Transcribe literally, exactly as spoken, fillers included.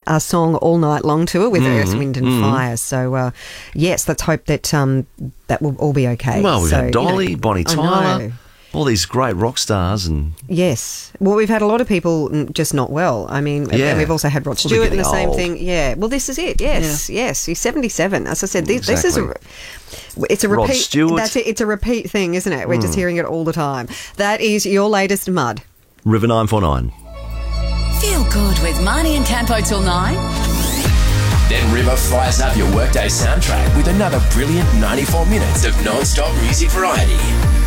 uh, song All Night Long tour with Mm, Earth, Wind and mm. Fire. So, uh, yes, let's hope that um, that will all be okay. Well, we've so, had Dolly, you know, Bonnie I Tyler, know. all these great rock stars, and Yes. Well, we've had a lot of people mm, just not well. I mean, Yeah. and we've also had Rod Well, they're Stewart and the getting same old. thing. Yeah. Well, this is it. Yes. Yes. He's seventy-seven. As I said, this, this is a... It's a Rod repeat. Stewart. That's it. It's a repeat thing, isn't it? We're just hearing it all the time. That is your latest Mud. River nine four nine. Feel good with Marnie and Campo till nine. Then River fires up your workday soundtrack with another brilliant ninety-four minutes of non-stop music variety.